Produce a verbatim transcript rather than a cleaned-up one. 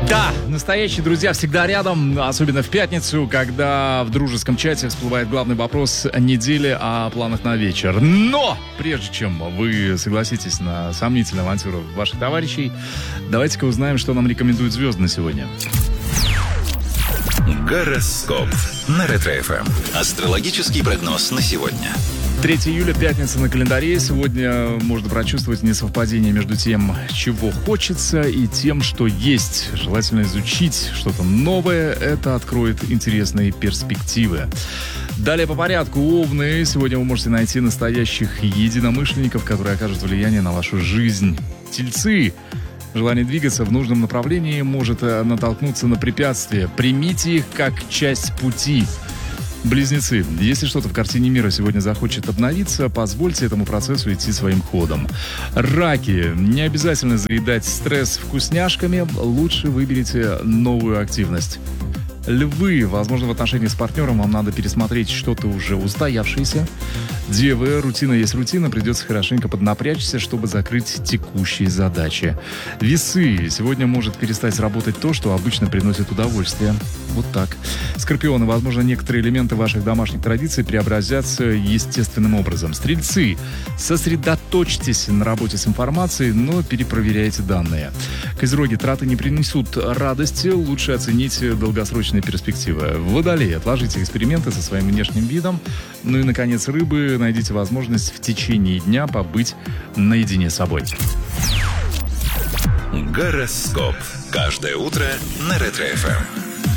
Да, настоящие друзья всегда рядом, особенно в пятницу, когда в дружеском чате всплывает главный вопрос недели о планах на вечер. Но прежде чем вы согласитесь на сомнительную авантюру ваших товарищей, давайте-ка узнаем, что нам рекомендуют звезды на сегодня. Гороскоп на Ретро-эф эм. Астрологический прогноз на сегодня. третьего июля, пятница на календаре. Сегодня можно прочувствовать несовпадение между тем, чего хочется, и тем, что есть. Желательно изучить что-то новое. Это откроет интересные перспективы. Далее по порядку. Овны. Сегодня вы можете найти настоящих единомышленников, которые окажут влияние на вашу жизнь. Тельцы. Желание двигаться в нужном направлении может натолкнуться на препятствия. Примите их как часть пути. Близнецы. Если что-то в картине мира сегодня захочет обновиться, позвольте этому процессу идти своим ходом. Раки. Не обязательно заедать стресс вкусняшками, лучше выберите новую активность. Львы. Возможно, в отношении с партнером вам надо пересмотреть что-то уже устоявшееся. Девы. Рутина есть рутина, придется хорошенько поднапрячься, чтобы закрыть текущие задачи. Весы. Сегодня может перестать работать то, что обычно приносит удовольствие. Вот так. Скорпионы. Возможно, некоторые элементы ваших домашних традиций преобразятся естественным образом. Стрельцы. Сосредоточьтесь на работе с информацией, но перепроверяйте данные. Козероги. Траты не принесут радости, лучше оцените долгосрочные перспективы. Водолеи. Отложите эксперименты со своим внешним видом. Ну и, наконец, рыбы. Найдите возможность в течение дня побыть наедине с собой. Гороскоп. Каждое утро на Ретро-эф эм.